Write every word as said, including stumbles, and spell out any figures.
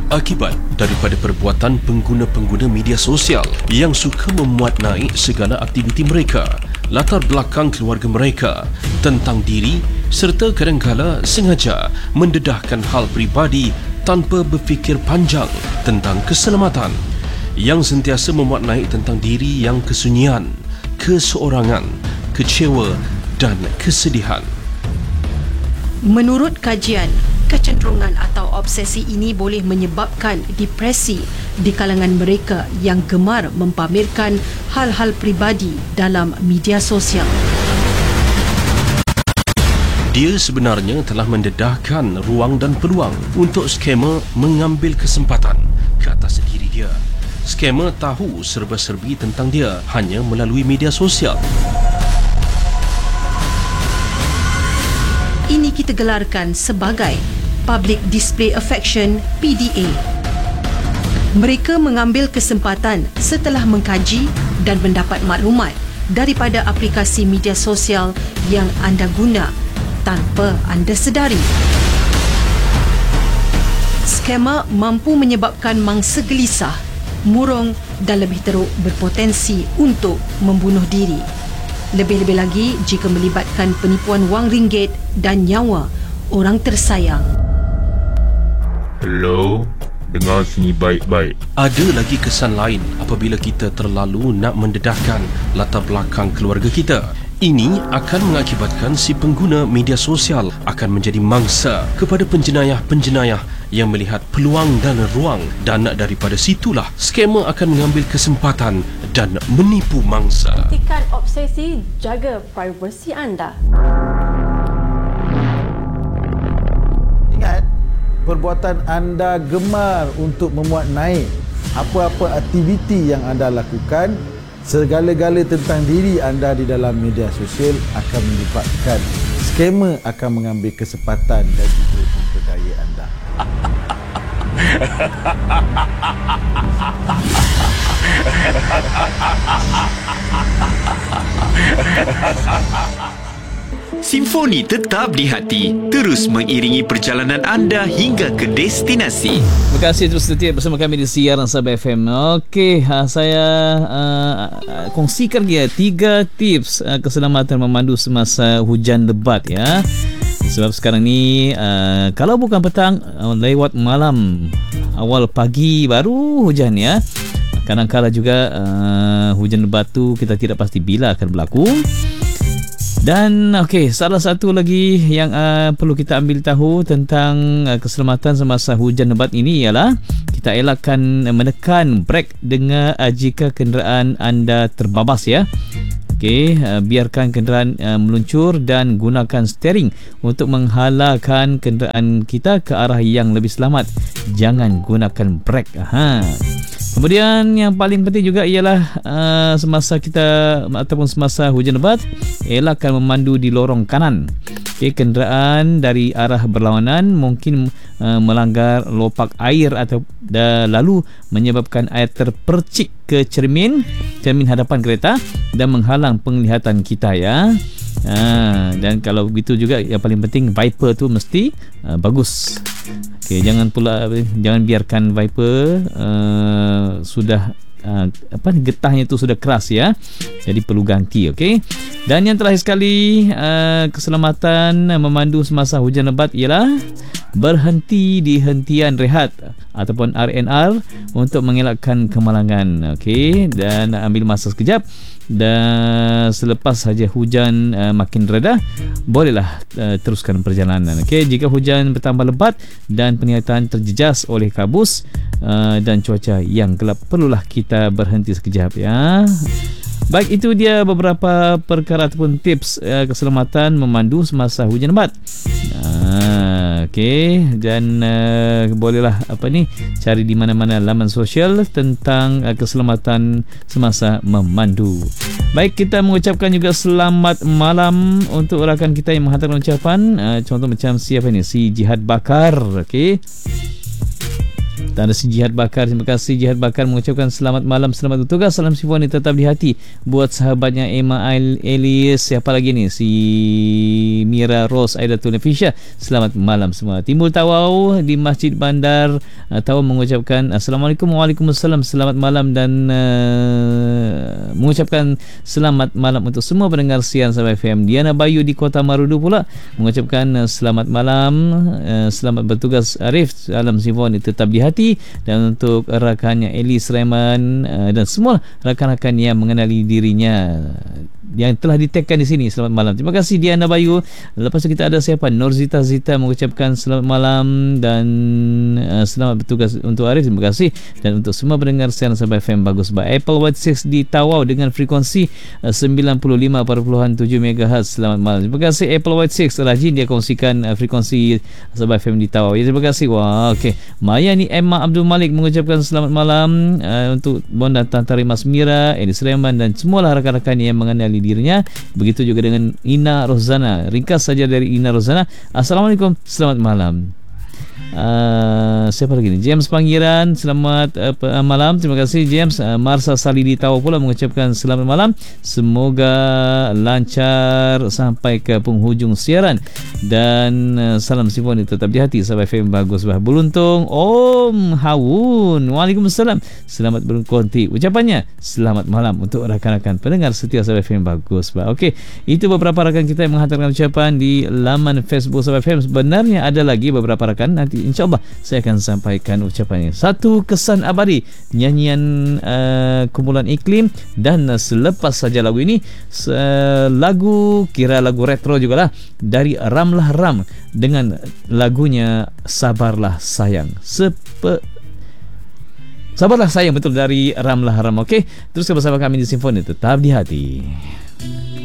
Akibat daripada perbuatan pengguna-pengguna media sosial yang suka memuat naik segala aktiviti mereka, latar belakang keluarga mereka, tentang diri serta kadangkala sengaja mendedahkan hal peribadi tanpa berfikir panjang tentang keselamatan, yang sentiasa memuat naik tentang diri yang kesunyian, keseorangan, kecewa dan kesedihan. Menurut kajian, kecenderungan atau obsesi ini boleh menyebabkan depresi di kalangan mereka yang gemar mempamerkan hal-hal peribadi dalam media sosial. Dia sebenarnya telah mendedahkan ruang dan peluang untuk skamer mengambil kesempatan ke atas diri dia. Skamer tahu serba-serbi tentang dia hanya melalui media sosial. Ini kita gelarkan sebagai Public Display Affection P D A. Mereka mengambil kesempatan setelah mengkaji dan mendapat maklumat daripada aplikasi media sosial yang anda guna tanpa anda sedari. Skamer mampu menyebabkan mangsa gelisah, murung dan lebih teruk berpotensi untuk membunuh diri. Lebih-lebih lagi jika melibatkan penipuan wang ringgit dan nyawa orang tersayang. Hello, dengar sini baik-baik. Ada lagi kesan lain apabila kita terlalu nak mendedahkan latar belakang keluarga kita. Ini akan mengakibatkan si pengguna media sosial akan menjadi mangsa kepada penjenayah-penjenayah yang melihat peluang dan ruang, dan daripada situlah skamer akan mengambil kesempatan dan menipu mangsa. Hentikan obsesi, jaga privasi anda. Ingat, perbuatan anda gemar untuk memuat naik apa-apa aktiviti yang anda lakukan, segala-gala tentang diri anda di dalam media sosial akan menyebabkan skamer akan mengambil kesempatan dan juga memperdaya anda. Simfoni tetap di hati, terus mengiringi perjalanan anda hingga ke destinasi. Terima kasih terus setia bersama kami di siaran Sabah F M. Okey, saya uh, kongsikan dia tiga tips uh, keselamatan memandu semasa hujan lebat ya. Sebab sekarang ni uh, kalau bukan petang, uh, lewat malam, awal pagi baru hujan ya. Kadang-kadang juga uh, hujan lebat tu kita tidak pasti bila akan berlaku. Dan okey, salah satu lagi yang uh, perlu kita ambil tahu tentang uh, keselamatan semasa hujan lebat ini ialah kita elakkan uh, menekan brek dengan uh, jika kenderaan anda terbabas ya. Okey, uh, biarkan kenderaan uh, meluncur dan gunakan steering untuk menghalangkan kenderaan kita ke arah yang lebih selamat. Jangan gunakan brek. Aha. Kemudian yang paling penting juga ialah uh, semasa kita ataupun semasa hujan lebat, elakkan memandu di lorong kanan. Okay, kenderaan dari arah berlawanan mungkin uh, melanggar lopak air atau uh, lalu menyebabkan air terpercik ke cermin cermin hadapan kereta dan menghalang penglihatan kita ya. Ha, dan kalau begitu juga yang paling penting wiper tu mesti uh, bagus. Okey, jangan pula jangan biarkan wiper uh, sudah uh, apa getahnya tu sudah keras ya. Jadi perlu ganti, okey. Dan yang terakhir sekali uh, keselamatan memandu semasa hujan lebat ialah berhenti di hentian rehat ataupun R and R untuk mengelakkan kemalangan. Okey, dan ambil masa sekejap. Dan selepas saja hujan uh, makin reda, bolehlah uh, teruskan perjalanan. Okey, jika hujan bertambah lebat dan penglihatan terjejas oleh kabus uh, dan cuaca yang gelap, perlulah kita berhenti sekejap ya. Baik, itu dia beberapa perkara ataupun tips uh, keselamatan memandu semasa hujan lebat. Uh, Okey, dan uh, bolehlah apa ni cari di mana-mana laman sosial tentang uh, keselamatan semasa memandu. Baik, kita mengucapkan juga selamat malam untuk rakan kita yang menghantarkan ucapan. Uh, contoh macam siapa ni? Si Jihad Bakar. Okey. Dan ada si Jihad Bakar. Terima kasih Jihad Bakar mengucapkan selamat malam, selamat bertugas, salam simfoni tetap di hati buat sahabatnya Emma Elias. Siapa lagi ni? Si Mira Rose Aidatul Nafisha. Selamat malam semua. Timbul Tawau di Masjid Bandar uh, Tawau mengucapkan Assalamualaikum, Waalaikumsalam, selamat malam, dan uh, mengucapkan selamat malam untuk semua pendengar siaran Sabah F M. Diana Bayu di Kota Marudu pula mengucapkan uh, selamat malam, uh, selamat bertugas Arif, salam simfoni tetap di hati, dan untuk rakannya Elis Rehman uh, dan semua rakan-rakan yang mengenali dirinya yang telah ditagkan di sini, selamat malam. Terima kasih Diana Bayu. Lepas tu kita ada siapa? Norzita Zita mengucapkan selamat malam dan uh, selamat bertugas untuk Arif. Terima kasih, dan untuk semua pendengar siaran Sabah F M bagus bah. Apple White enam di Tawau dengan frekuensi uh, sembilan puluh lima perpuluhan tujuh megahertz. Selamat malam. Terima kasih Apple White enam, rajin dia kongsikan uh, frekuensi Sabah F M di Tawau. Ya, terima kasih. Wah, okey. Mayani Emma Abdul Malik mengucapkan selamat malam uh, untuk Bonda Tantari Mas Mira, Elis Rehman dan semualah rakan-rakan yang mengenali dirinya. Begitu juga dengan Ina Rozana. Ringkas saja dari Ina Rozana. Assalamualaikum, selamat malam. Uh, siapa lagi ni? James Pangiran, selamat uh, malam. Terima kasih James. uh, Marsa Salidi Tawau pula mengucapkan selamat malam, semoga lancar sampai ke penghujung siaran, dan uh, salam simfoni tetap di hati. Sabah F M bagus bah. Beruntung Om Hawun, Waalaikumsalam, selamat berkonti. Ucapannya selamat malam untuk rakan-rakan pendengar setia Sabah F M bagus bah. Okey, itu beberapa rakan kita yang menghantarkan ucapan di laman Facebook Sabah F M. Sebenarnya ada lagi beberapa rakan, nanti InsyaAllah saya akan sampaikan ucapannya. Satu kesan abadi, nyanyian uh, kumpulan Iklim, dan uh, selepas saja lagu ini uh, lagu, kira lagu retro jugalah, dari Ramlah Ram dengan lagunya Sabarlah Sayang. Sepe Sabarlah Sayang, betul, dari Ramlah Ram. Okey, terus bersama kami di Simfoni tetap di hati.